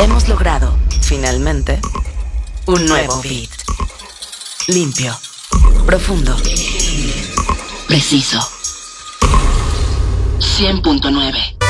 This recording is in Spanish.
Hemos logrado, finalmente, un nuevo beat. Limpio, profundo, preciso. 100.9